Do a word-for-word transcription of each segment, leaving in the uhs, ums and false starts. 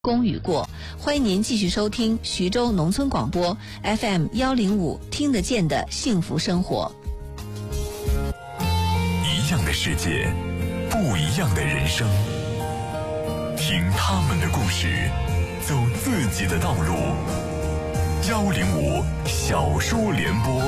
公雨过，欢迎您继续收听徐州农村广播 F M 一零五，听得见的幸福生活。 一样的世界，不一样的人生，听他们的故事，走自己的道路。一零五小说联播。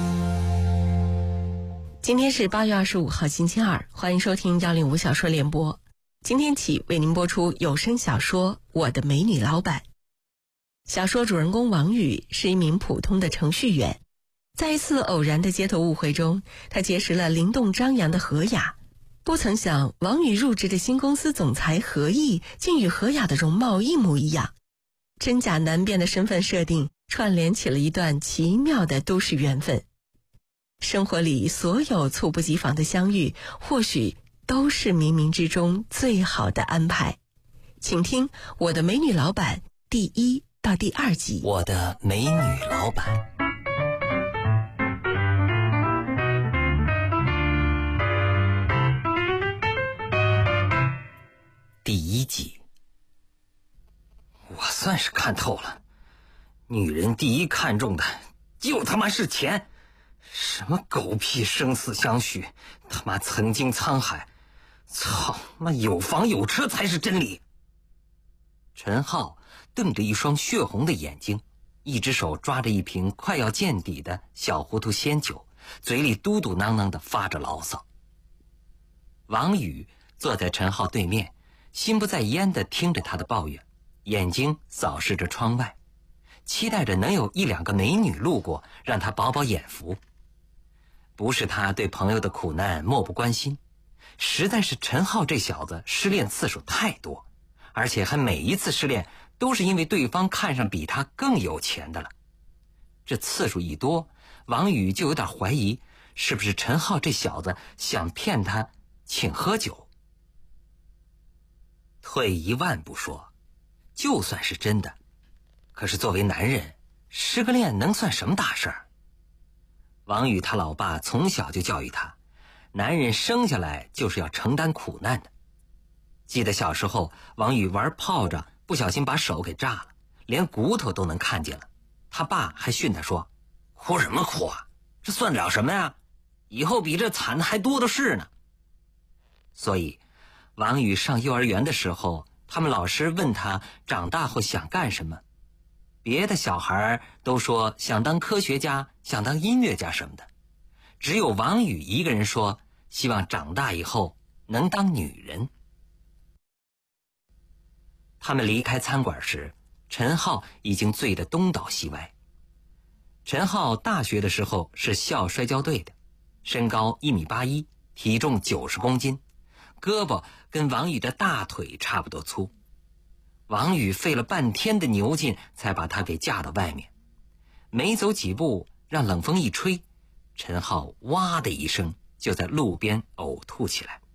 今天是八月二十五号星期二，欢迎收听一零五小说联播。今天起为您播出有声小说《我的美女老板》。小说主人公王宇是一名普通的程序员，在一次偶然的街头误会中，他结识了灵动张扬的何雅。不曾想，王宇入职的新公司总裁何毅竟与何雅的容貌一模一样，真假难辨的身份设定串联起了一段奇妙的都市缘分。生活里所有猝不及防的相遇，或许都是冥冥之中最好的安排。请听《我的美女老板》第一到第二集。 我的美女老板。第一集。我算是看透了，女人第一看重的就他妈是钱。什么狗屁生死相许，他妈曾经沧海，操妈有房有车才是真理。陈浩瞪着一双血红的眼睛，一只手抓着一瓶快要见底的小糊涂鲜酒，嘴里嘟嘟囔囔地发着牢骚。王宇坐在陈浩对面，心不在焉地听着他的抱怨，眼睛扫视着窗外，期待着能有一两个美女路过，让他饱饱眼福。不是他对朋友的苦难漠不关心，实在是陈浩这小子失恋次数太多，而且还每一次失恋都是因为对方看上比他更有钱的了。这次数一多，王宇就有点怀疑，是不是陈浩这小子想骗他请喝酒。退一万步说，就算是真的，可是作为男人，失个恋能算什么大事儿？王宇他老爸从小就教育他，男人生下来就是要承担苦难的。记得小时候，王宇玩炮仗不小心把手给炸了，连骨头都能看见了，他爸还训他说，哭什么哭啊，这算得了什么呀，以后比这惨的还多的是呢。所以王宇上幼儿园的时候，他们老师问他长大后想干什么，别的小孩都说想当科学家，想当音乐家什么的，只有王宇一个人说希望长大以后能当女人。他们离开餐馆时，陈浩已经醉得东倒西歪。陈浩大学的时候是校摔跤队的，身高一米八一，体重九十公斤，胳膊跟王宇的大腿差不多粗。王宇费了半天的牛劲才把他给架到外面，没走几步，让冷风一吹，陈浩哇的一声就在路边呕吐起来。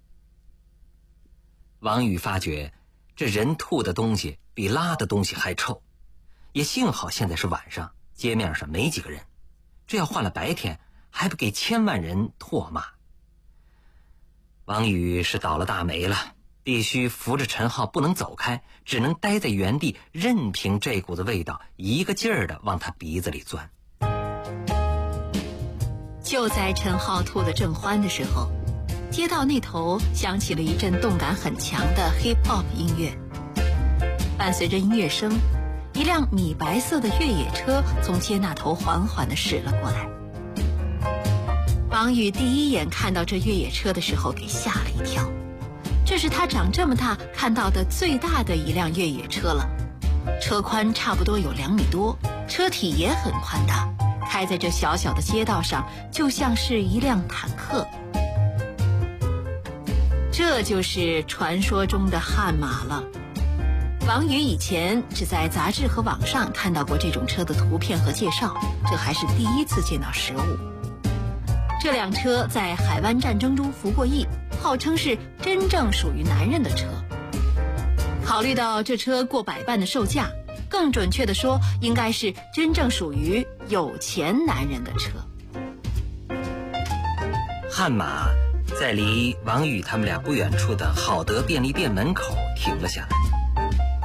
王宇发觉这人吐的东西比拉的东西还臭，也幸好现在是晚上，街面上没几个人，这要换了白天还不给千万人唾骂。王宇是倒了大霉了，必须扶着陈浩不能走开，只能待在原地，任凭这股子味道一个劲儿地往他鼻子里钻。 就在陈浩吐得正欢的时候，街道那头响起了一阵动感很强的 hip hop 音乐。伴随着音乐声，一辆米白色的越野车从街那头缓缓地驶了过来。王宇第一眼看到这越野车的时候给吓了一跳，这是他长这么大看到的最大的一辆越野车了，车宽差不多有两米多，车体也很宽大，开在这小小的街道上就像是一辆坦克。这就是传说中的悍马了。王宇以前只在杂志和网上看到过这种车的图片和介绍，这还是第一次见到实物。这辆车在海湾战争中服过役，号称是真正属于男人的车。考虑到这车过百万的售价，更准确的说，应该是真正属于有钱男人的车。 悍马在离王宇他们俩不远处的好德便利店门口停了下来。